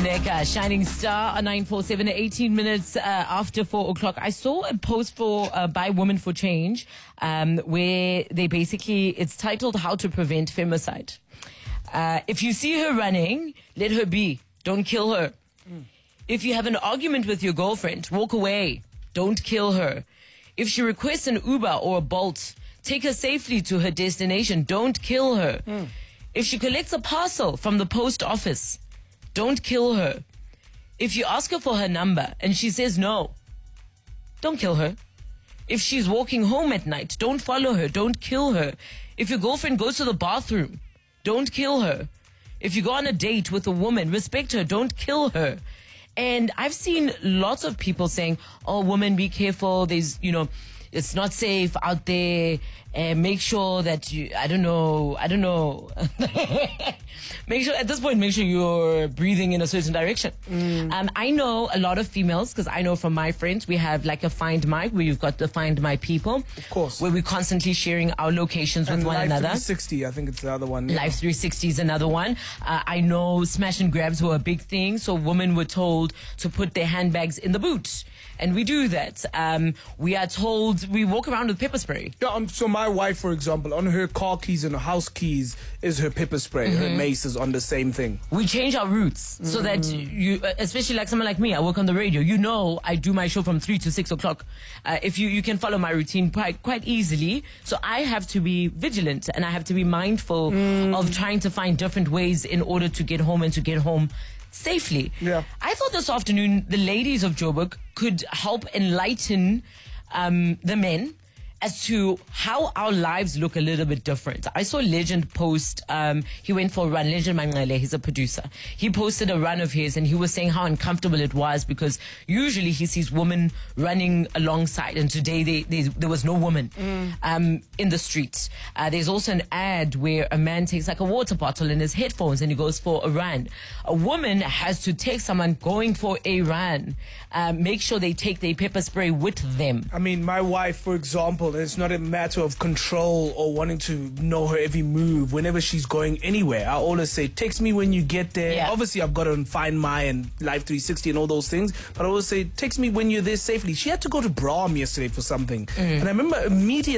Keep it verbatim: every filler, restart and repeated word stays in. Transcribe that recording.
Funeka, Shining Star on nine four seven, eighteen minutes uh, after four o'clock. I saw a post for uh, by Women for Change um, where they basically, it's titled How to Prevent Femicide. Uh, if you see her running, let her be. Don't kill her. Mm. If you have an argument with your girlfriend, walk away. Don't kill her. If she requests an Uber or a Bolt, take her safely to her destination. Don't kill her. Mm. If she collects a parcel from the post office, don't kill her. If you ask her for her number and she says no, don't kill her. If she's walking home at night, don't follow her. Don't kill her. If your girlfriend goes to the bathroom, don't kill her. If you go on a date with a woman, respect her. Don't kill her. And I've seen lots of people saying, oh, women, be careful. There's, you know, it's not safe out there. And make sure that you, I don't know, I don't know. Make sure, at this point, make sure you're breathing in a certain direction. Mm. Um, I know a lot of females, because I know from my friends, we have like a Find My, where you've got the Find My people. Of course. Where we're constantly sharing our locations and with one Life another. three sixty, I think it's the other one. Yeah. Life three sixty is another one. Uh, I know smash and grabs were a big thing, so women were told to put their handbags in the boot. And we do that. Um, we are told, we walk around with pepper spray. Yeah, um, so my wife, for example, on her car keys and her house keys is her pepper spray. Mm-hmm. Her mace is on the same thing. We change our routes mm-hmm. so that you, especially like someone like me, I work on the radio. You know, I do my show from three to six o'clock. Uh, if you, you can follow my routine quite, quite easily. So I have to be vigilant and I have to be mindful mm. of trying to find different ways in order to get home and to get home safely. Yeah. I thought this afternoon the ladies of Joburg could help enlighten um, the men as to how our lives look a little bit different. I saw Legend post, um, he went for a run. Legend Mangale, he's a producer. He posted a run of his and he was saying how uncomfortable it was because usually he sees women running alongside and today they, they, there was no woman mm. um, in the streets. Uh, there's also an ad where a man takes like a water bottle in his headphones and he goes for a run. A woman has to take someone going for a run, uh, make sure they take their pepper spray with them. I mean, my wife, for example, it's not a matter of control or wanting to know her every move whenever she's going anywhere. I always say, text me when you get there. Yeah. Obviously, I've got to Find My and Life three sixty and all those things, but I always say, text me when you're there safely. She had to go to Braam yesterday for something. Mm. And I remember immediately